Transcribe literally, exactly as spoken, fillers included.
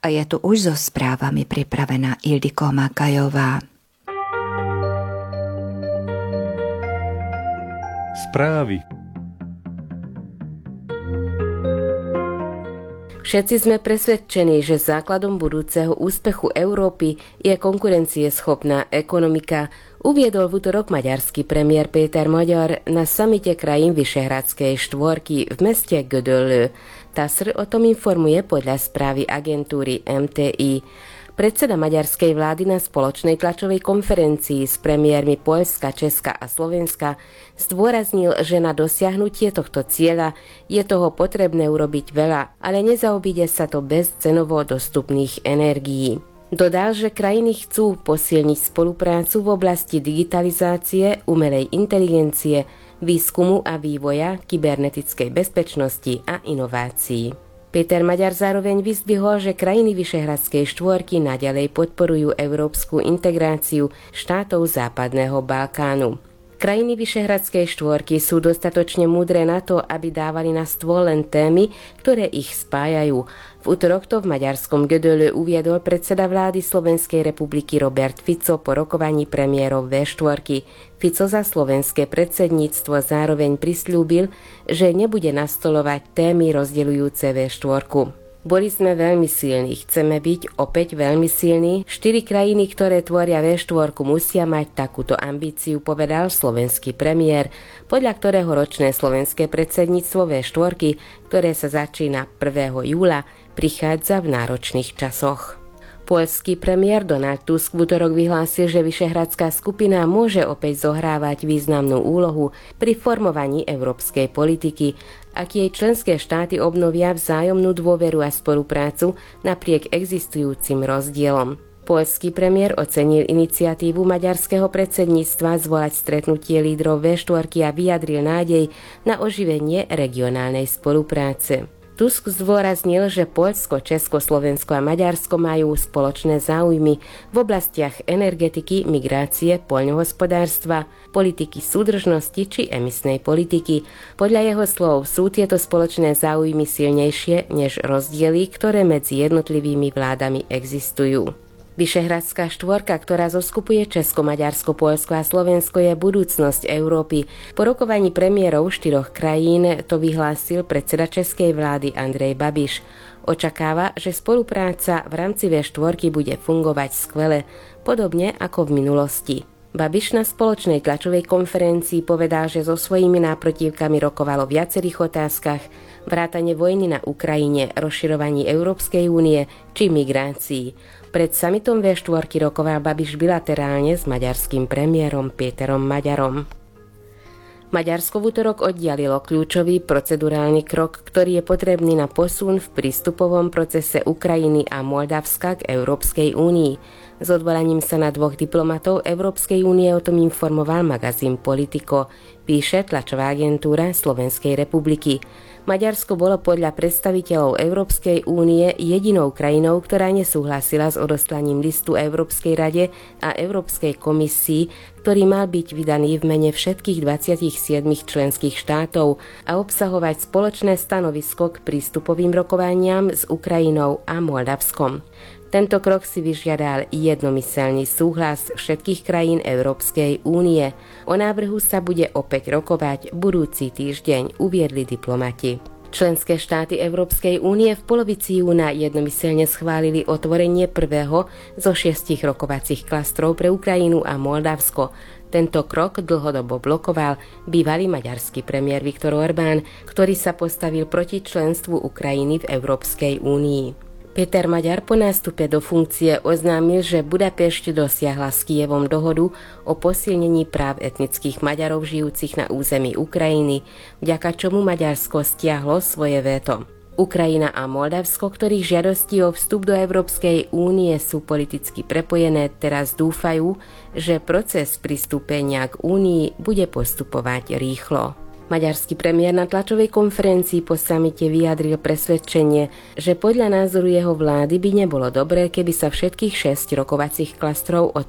A je tu už so správami pripravená Ildiko Makajová. Správy. Všetci sme presvedčení, že základom budúceho úspechu Európy je konkurencieschopná ekonomika, uviedol v utorok maďarský premiér Péter Magyar na samite krajín Vyšehradskej štvorky v meste Gödöllő. TASR o tom informuje podľa správy agentúry em té í. Predseda maďarskej vlády na spoločnej tlačovej konferencii s premiérmi Poľska, Česka a Slovenska zdôraznil, že na dosiahnutie tohto cieľa je toho potrebné urobiť veľa, ale nezaobíde sa to bez cenovo dostupných energií. Dodal, že krajiny chcú posilniť spoluprácu v oblasti digitalizácie, umelej inteligencie, výskumu a vývoja, kybernetickej bezpečnosti a inovácií. Péter Magyar zároveň vyzdvihol, že krajiny Vyšehradskej štvorky naďalej podporujú európsku integráciu štátov západného Balkánu. Krajiny Vyšehradskej štvorky sú dostatočne múdre na to, aby dávali na stôl len témy, ktoré ich spájajú. V utorok to v maďarskom Gödöllő uviedol predseda vlády Slovenskej republiky Robert Fico po rokovaní premiérov vé štyri. Fico za slovenské predsedníctvo zároveň prisľúbil, že nebude nastolovať témy rozdeľujúce vé štyri. Boli sme veľmi silní, chceme byť opäť veľmi silní. Štyri krajiny, ktoré tvoria vé štyri, musia mať takúto ambíciu, povedal slovenský premiér, podľa ktorého ročné slovenské predsedníctvo vé štyri, ktoré sa začína prvého júla, prichádza v náročných časoch. Poľský premiér Donald Tusk v utorok vyhlásil, že Vyšehradská skupina môže opäť zohrávať významnú úlohu pri formovaní európskej politiky, ak jej členské štáty obnovia vzájomnú dôveru a spoluprácu napriek existujúcim rozdielom. Poľský premiér ocenil iniciatívu maďarského predsedníctva zvolať stretnutie lídrov vé štyri a vyjadril nádej na oživenie regionálnej spolupráce. Tusk zdôraznil, že Poľsko, Česko, Slovensko a Maďarsko majú spoločné záujmy v oblastiach energetiky, migrácie, poľnohospodárstva, politiky súdržnosti či emisnej politiky. Podľa jeho slov sú tieto spoločné záujmy silnejšie než rozdiely, ktoré medzi jednotlivými vládami existujú. Vyšehradská štvorka, ktorá zoskupuje Česko, Maďarsko, Poľsko a Slovensko, je budúcnosť Európy. Po rokovaní premiérov štyroch krajín to vyhlásil predseda českej vlády Andrej Babiš. Očakáva, že spolupráca v rámci vé štyri bude fungovať skvele, podobne ako v minulosti. Babiš na spoločnej tlačovej konferencii povedal, že so svojimi náprotivkami rokovalo v viacerých otázkach, vrátane vojny na Ukrajine, rozširovaní Európskej únie či migrácii. Pred summitom vé štyri rokoval Babiš bilaterálne s maďarským premiérom Péterom Magyarom. Maďarsko v utorok oddialilo kľúčový procedurálny krok, ktorý je potrebný na posun v prístupovom procese Ukrajiny a Moldavska k Európskej únii. S odvolaním sa na dvoch diplomatov Európskej únie o tom informoval magazín Politico, píše tlačová agentúra Slovenskej republiky. Maďarsko bolo podľa predstaviteľov Európskej únie jedinou krajinou, ktorá nesúhlasila s odoslaním listu Európskej rade a Európskej komisii, ktorý mal byť vydaný v mene všetkých dvadsaťsedem členských štátov a obsahovať spoločné stanovisko k prístupovým rokovaniam s Ukrajinou a Moldavskom. Tento krok si vyžiadal jednomyseľný súhlas všetkých krajín Európskej únie. O návrhu sa bude opäť rokovať budúci týždeň, uviedli diplomati. Členské štáty Európskej únie v polovici júna jednomyseľne schválili otvorenie prvého zo šiestich rokovacích klastrov pre Ukrajinu a Moldavsko. Tento krok dlhodobo blokoval bývalý maďarský premiér Viktor Orbán, ktorý sa postavil proti členstvu Ukrajiny v Európskej únii. Péter Magyar po nástupe do funkcie oznámil, že Budapešť dosiahla s Kyjevom dohodu o posilnení práv etnických Maďarov žijúcich na území Ukrajiny, vďaka čomu Maďarsko stiahlo svoje véto. Ukrajina a Moldavsko, ktorých žiadosti o vstup do Európskej únie sú politicky prepojené, teraz dúfajú, že proces pristúpenia k únii bude postupovať rýchlo. Maďarský premiér na tlačovej konferencii po samite vyjadril presvedčenie, že podľa názoru jeho vlády by nebolo dobré, keby sa všetkých šesť rokovacích klastrov od